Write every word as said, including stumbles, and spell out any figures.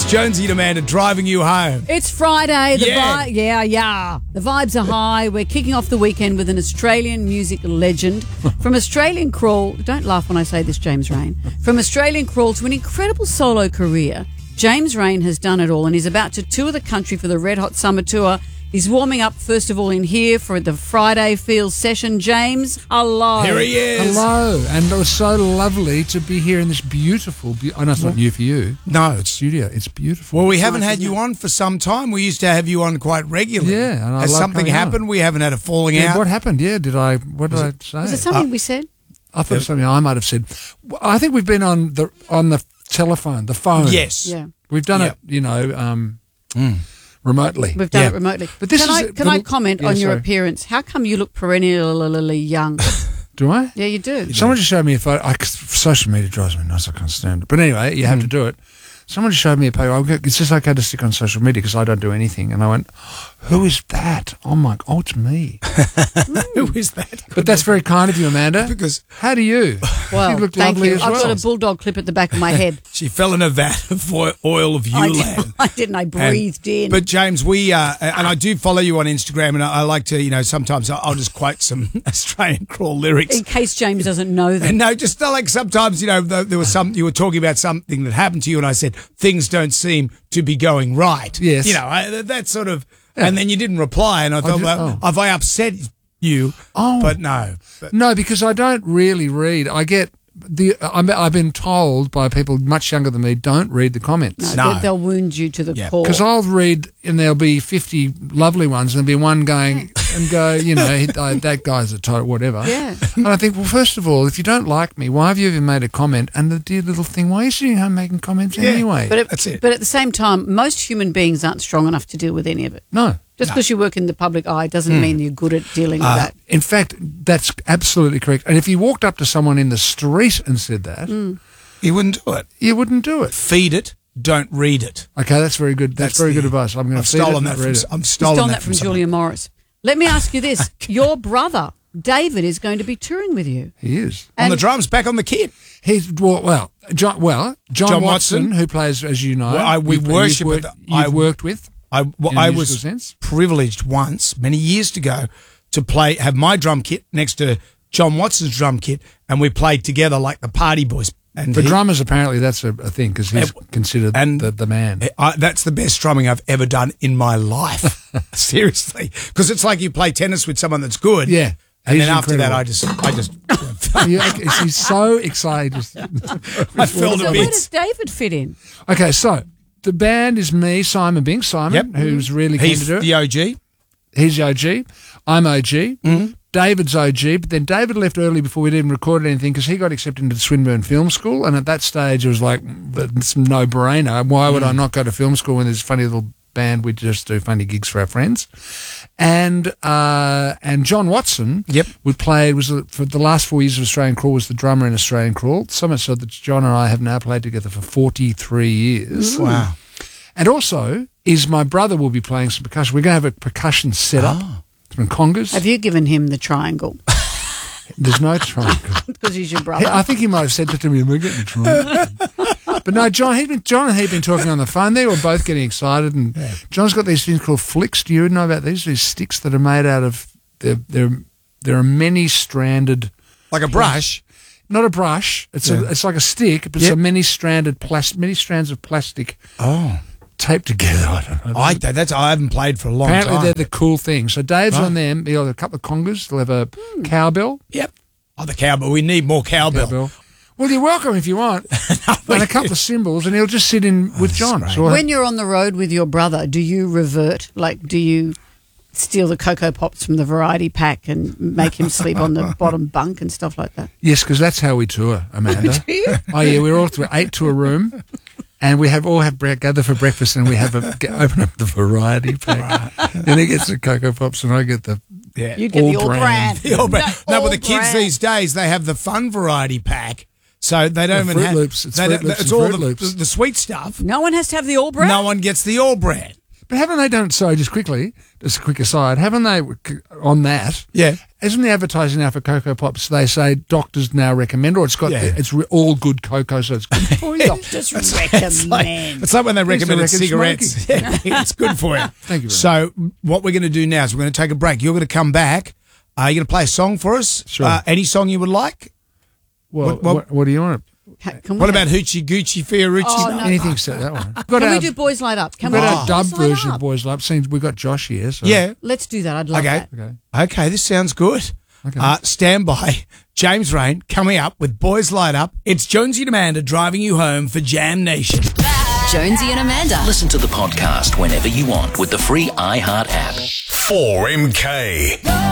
Jonesy and Amanda driving you home. It's Friday. The Yeah. vi- yeah, yeah. The vibes are high. We're kicking off the weekend with an Australian music legend. From Australian crawl, don't laugh when I say this, James Rain. From Australian crawl to an incredible solo career, James Rain has done it all and he's about to tour the country for the Red Hot Summer Tour. He's warming up, first of all, in here for the Friday Feels session. James, hello. Here he is. Hello, and it was so lovely to be here in this beautiful, be- I know it's not new for you, No, it's studio. It's beautiful. well, we haven't nice, had isn't you it? on for some time. We used to have you on quite regularly. Yeah, and I Has love something coming on. happened? We haven't had a falling Yeah, out. what happened? Yeah, did I, what did I say? Was it something we said? I thought it was something I might have said. Well, I think we've been on the on the telephone, the phone. Yes. Yeah. We've done Yep. it, you know, um, remotely. We've done Yeah. it remotely. But this can is I a can I little- comment Yeah, on your sorry. appearance? How come you look perennially young? Do I? Yeah, you do. Someone just showed me a photo. I, social media drives me nuts. I can't stand it. But anyway, you have to do it. Someone just showed me a photo. I'll go, it's just okay to stick on social media because I don't do anything. And I went, who is that? Oh, my, oh, it's me. Who is that? But that's very kind of you, Amanda. Because How do you? Well, you look thank lovely you. as I've well. got a bulldog clip at the back of my head. she fell in a vat of oil- oil of I, Ulan. did, I didn't. I breathed in. But James, we uh, and I do follow you on Instagram, and I, I like to, you know, sometimes I'll just quote some Australian crawl lyrics. in case James doesn't know them. And no, just uh, like sometimes, you know, th- there was some, you were talking about something that happened to you, and I said, things don't seem to be going right. Yes. You know, I, that sort of, and then you didn't reply, and I thought, did- well, oh. have I upset you? Oh. But no. But, No, because I don't really read. I get the. I'm, I've been told by people much younger than me, don't read the comments. No. They- They'll wound you to the Yeah. core. Because I'll read and there'll be fifty lovely ones and there'll be one going and go, you know, he, uh, that guy's a total whatever. Yeah. And I think, well, first of all, if you don't like me, why have you even made a comment? And the dear little thing, why are you sitting home making comments Yeah. anyway? But, it, That's it. but at the same time, most human beings aren't strong enough to deal with any of it. no. Just because you work in the public eye doesn't mean you're good at dealing with Uh, that. in fact, that's absolutely correct. And if you walked up to someone in the street and said that, you wouldn't do it. you wouldn't do it. Feed it, don't read it. Okay, that's very good. That's, That's very the- good advice. I'm going to I've feed it stolen and that not from, read it. I'm You've stolen stolen that that from someone. Julia Morris. Let me ask you this. Your brother, David, is going to be touring with you. He is. On the And- drums, back on the kit. He's well, well, John, well, John, John Watson, Watson. who plays, as you know, Well, I- we you've- worship you've at worked, the- I- you've worked with. I, well, In a I musical was sense? privileged once, many years ago, to play, have my drum kit next to John Watson's drum kit, and we played together like the Party Boys. And For he- drummers, apparently, that's a, a thing because he's And- considered and- the, the man. I, that's the best drumming I've ever done in my life. Seriously, because it's like you play tennis with someone that's good. Yeah, and he's then after that, incredible. I just, I just, Yeah, okay, he's so excited. I felt So a where bit. does David fit in? Okay, so the band is me, Simon Bink, Simon, Yep. who's really keen He's to do it. the O G. He's the O G. I'm O G. Mm-hmm. David's O G, but then David left early before we'd even recorded anything because he got accepted into the Swinburne Film School, and at that stage it was like, it's a no-brainer. Why would I not go to film school when there's a funny little band, we just do funny gigs for our friends? And uh, and John Watson, Yep. we played, was for the last four years of Australian Crawl, was the drummer in Australian Crawl, so much so that John and I have now played together for forty-three years. Wow. And also, is my brother will be playing some percussion. We're going to have a percussion set up. Oh. Some congas. Have you given him the triangle? There's no triangle. Because he's your He- brother. I think he might have said that to me. We're getting triangle. But no, John, he'd been, John and he'd been talking on the phone. They were both getting excited. And John's got these things called flicks. Do you know about these? These sticks that are made out of, they're, they're, there are many stranded, Like a brush. not a brush. It's Yeah. a, it's like a stick, but it's Yep. a many stranded plastic, many strands of plastic Oh, taped together. I don't know. I that's I haven't played for a long Apparently time. they're the cool thing. So Dave's Right. on them. He'll have a couple of congas. They'll have a cowbell. Yep. Oh, the cowbell. We need more cowbell. Cowbell. Well, you're welcome if you want. And a couple of cymbals, and he'll just sit in with John. great. So we'll When you're on the road with your brother, do you revert? Like, do you steal the Cocoa Pops from the variety pack and make him sleep on the bottom bunk and stuff like that? yes, because that's how we tour, Amanda. Oh yeah, we're all we're eight to a room, and we have all have bre- gather for breakfast, and we have a get, open up the variety pack. Then he gets the Cocoa Pops, and I get the Yeah. You get All the all brand. brand. The old brand. No, all but the kids brand. these days, they have the fun variety pack. So they don't The even Fruit have Loops. It's they Fruit don't- Loops it's and all Fruit the, Loops. the, the sweet stuff. No one has to have the all brand. No one gets the all brand. But haven't they done, sorry, just quickly, just a quick aside, haven't they, on that, Yeah. isn't the advertising now for Cocoa Pops, they say doctors now recommend, or it's got, Yeah. it's re- all good cocoa, so it's good for you. Just It's recommend. like, it's like when they Used to recommended reckon cigarettes. Yeah, it's good for you. Thank you very So what we're going to do now is we're going to take a break. You're going to come back. Uh, you're going to play a song for us. Sure. Uh, any song you would like. Well, What- what, what- what, do you want? Can, can What we, about Hoochie Goochie Fiorucci? Oh, no. Anything except that one. We've got Can our, we do Boys Light Up? Can we've we got do our Boys dubbed Light version Up? of Boys Love. Seems we've got Josh here. So. Yeah. Let's do that. I'd love Okay. that. Okay. Okay, this sounds good. Okay. Uh, stand by. James Rain coming up with Boys Light Up. It's Jonesy and Amanda driving you home for Jam Nation. Jonesy and Amanda. Listen to the podcast whenever you want with the free iHeart app. four M K.